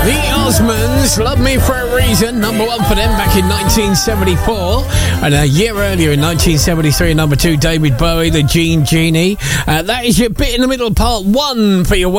The Osmonds, Love Me For A Reason, number one for them back in 1974. And a year earlier in 1973, number two, David Bowie, The Genie. That is your bit in the middle, part one for your